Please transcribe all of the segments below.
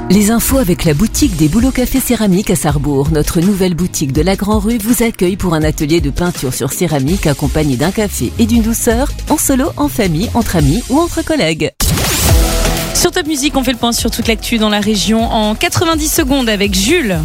Les infos avec la boutique des Bouleaux Café Céramique à Sarrebourg. Notre nouvelle boutique de la Grand Rue vous accueille pour un atelier de peinture sur céramique accompagné d'un café et d'une douceur, en solo, en famille, entre amis ou entre collègues. Sur Top Music, on fait le point sur toute l'actu dans la région en 90 secondes avec Jules.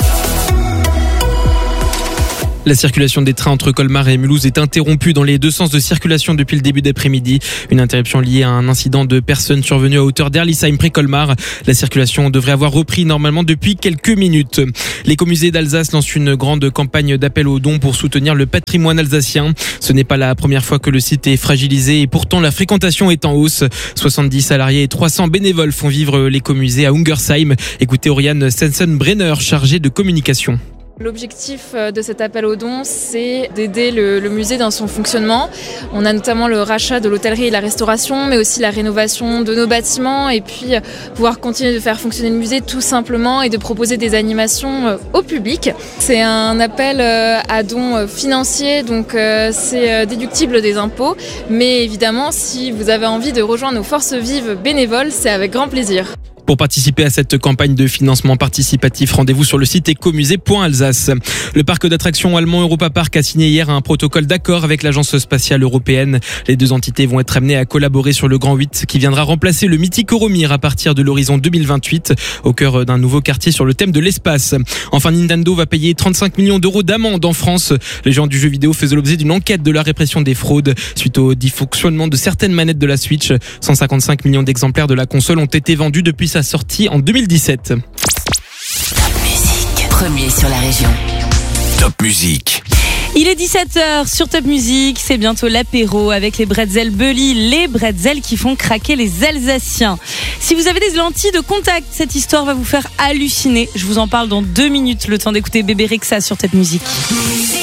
La circulation des trains entre Colmar et Mulhouse est interrompue dans les deux sens de circulation depuis le début d'après-midi. Une interruption liée à un incident de personnes survenu à hauteur d'Erlisheim près Colmar. La circulation devrait avoir repris normalement depuis quelques minutes. L'écomusée d'Alsace lance une grande campagne d'appel aux dons pour soutenir le patrimoine alsacien. Ce n'est pas la première fois que le site est fragilisé et pourtant la fréquentation est en hausse. 70 salariés et 300 bénévoles font vivre l'écomusée à Ungersheim. Écoutez Oriane Sensen-Brenner, chargée de communication. L'objectif de cet appel aux dons, c'est d'aider le musée dans son fonctionnement. On a notamment le rachat de l'hôtellerie et la restauration, mais aussi la rénovation de nos bâtiments et puis pouvoir continuer de faire fonctionner le musée tout simplement et de proposer des animations au public. C'est un appel à dons financiers, donc c'est déductible des impôts. Mais évidemment, si vous avez envie de rejoindre nos forces vives bénévoles, c'est avec grand plaisir. Pour participer à cette campagne de financement participatif, rendez-vous sur le site ecomusée.alsace. Le parc d'attractions allemand Europa Park a signé hier un protocole d'accord avec l'Agence spatiale européenne. Les deux entités vont être amenées à collaborer sur le Grand 8 qui viendra remplacer le mythique Euromir à partir de l'horizon 2028 au cœur d'un nouveau quartier sur le thème de l'espace. Enfin, Nintendo va payer 35 millions d'euros d'amende en France. Les géants du jeu vidéo faisaient l'objet d'une enquête de la répression des fraudes suite au dysfonctionnement de certaines manettes de la Switch. 155 millions d'exemplaires de la console ont été vendus depuis sa sortie en 2017. Top Music, premier sur la région. Top Music. Il est 17h sur Top Music, c'est bientôt l'apéro avec les bretzels Bully, les bretzels qui font craquer les Alsaciens. Si vous avez des lentilles de contact, cette histoire va vous faire halluciner. Je vous en parle dans 2 minutes, le temps d'écouter Bébé Rexha sur Top Music.